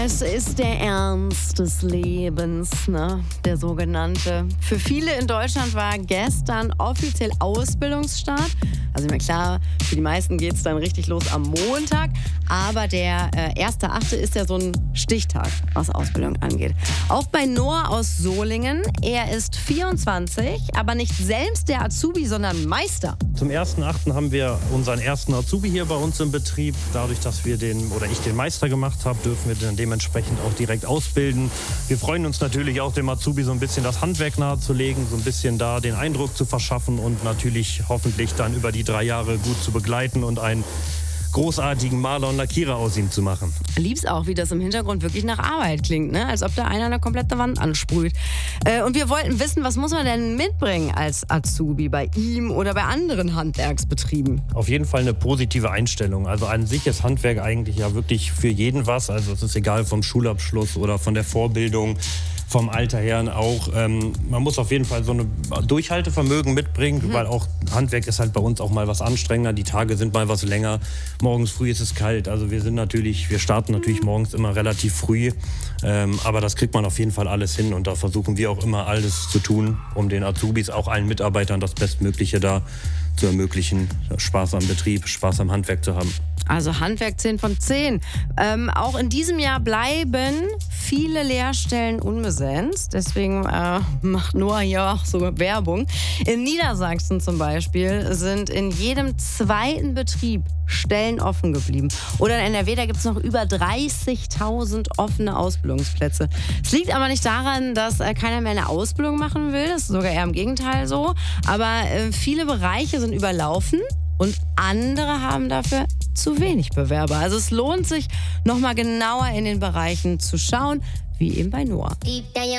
Es ist der Ernst des Lebens, ne? Der sogenannte. Für viele in Deutschland war gestern offiziell Ausbildungsstart. Also mir klar, für die meisten geht es dann richtig los am Montag. Aber der 1.8. ist ja so ein Stichtag, was Ausbildung angeht. Auch bei Noah aus Solingen. Er ist 24, aber nicht selbst der Azubi, sondern Meister. Zum 1.8. haben wir unseren ersten Azubi hier bei uns im Betrieb. Dadurch, dass ich den Meister gemacht habe, dürfen wir dann dementsprechend auch direkt ausbilden. Wir freuen uns natürlich auch, dem Azubi so ein bisschen das Handwerk nahezulegen, so ein bisschen da den Eindruck zu verschaffen und natürlich hoffentlich dann über die 3 Jahre gut zu begleiten und einen großartigen Maler und Lackierer aus ihm zu machen. Lieb's auch, wie das im Hintergrund wirklich nach Arbeit klingt, ne? Als ob da einer eine komplette Wand ansprüht. Und wir wollten wissen, was muss man denn mitbringen als Azubi bei ihm oder bei anderen Handwerksbetrieben? Auf jeden Fall eine positive Einstellung. Also an sich ist Handwerk eigentlich ja wirklich für jeden was. Also es ist egal vom Schulabschluss oder von der Vorbildung, vom Alter her auch. Man muss auf jeden Fall so ein Durchhaltevermögen mitbringen, weil auch Handwerk ist halt bei uns auch mal was anstrengender. Die Tage sind mal was länger. Morgens früh ist es kalt. Also wir starten natürlich morgens immer relativ früh. Aber das kriegt man auf jeden Fall alles hin. Und da versuchen wir auch immer alles zu tun, um den Azubis, auch allen Mitarbeitern das Bestmögliche da zu ermöglichen, Spaß am Betrieb, Spaß am Handwerk zu haben. Also Handwerk 10 von 10. Auch in diesem Jahr bleiben viele Lehrstellen unbesetzt. Deswegen macht Noah hier auch so Werbung. In Niedersachsen zum Beispiel sind in jedem 2. Betrieb Stellen offen geblieben. Oder in NRW, da gibt es noch über 30.000 offene Ausbildungsplätze. Es liegt aber nicht daran, dass keiner mehr eine Ausbildung machen will. Das ist sogar eher im Gegenteil so. Aber viele Bereiche sind überlaufen. Und andere haben dafür zu wenig Bewerber. Also es lohnt sich, nochmal genauer in den Bereichen zu schauen, wie eben bei Noah.